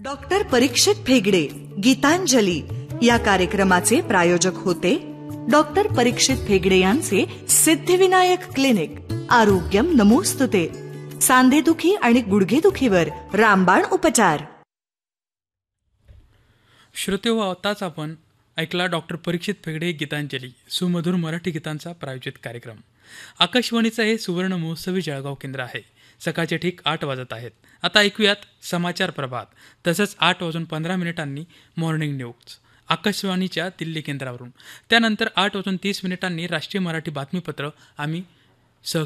Doctor परीक्षित फेगडे गीतांजली या कार्यक्रमाचे प्रायोजक होते डॉक्टर परीक्षित फेगडे यांचे सिद्धिविनायक क्लिनिक. आरोग्यम नमोस्तुते. सांधेदुखी आणि गुडघेदुखीवर रामबाण उपचार. श्रोतेहो, आताच आपण ऐकला डॉक्टर परीक्षित फेगडे गीतांजली सुमधुर मराठी गीतांचा प्रायोजित कार्यक्रम. आकाशवाणीचं हे सुवर्ण महोत्सवी जळगाव केंद्र आहे. सकाळचे ठीक 8 वाजत आहेत. आता ऐकूयात समाचार प्रभात, तसंच 8:15 मॉर्निंग न्यूज आकाशवाणीच्या दिल्ली केंद्रावरून. त्यानंतर 8:30 राष्ट्रीय मराठी बातमीपत्र आम्ही